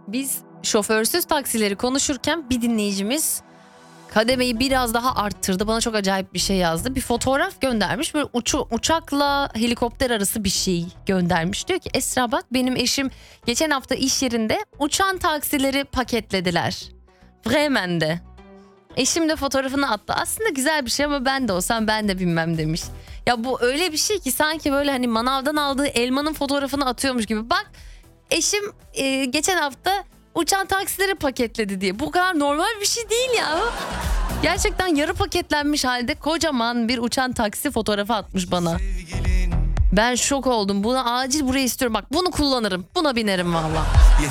Biz şoförsüz taksileri konuşurken bir dinleyicimiz kademeyi biraz daha arttırdı. Bana çok acayip bir şey yazdı. Bir fotoğraf göndermiş. Böyle uçakla helikopter arası bir şey göndermiş. Diyor ki Esra bak benim eşim geçen hafta iş yerinde uçan taksileri paketlediler. Bremen'de. Eşim de fotoğrafını attı. Aslında güzel bir şey ama ben de olsam ben de bilmem demiş. Ya bu öyle bir şey ki sanki böyle hani manavdan aldığı elmanın fotoğrafını atıyormuş gibi. Bak eşim geçen hafta uçan taksileri paketledi diye. Bu kadar normal bir şey değil ya. Gerçekten yarı paketlenmiş halde kocaman bir uçan taksi fotoğrafı atmış bana. Ben şok oldum. Bunu acil buraya istiyorum. Bak bunu kullanırım. Buna binerim valla.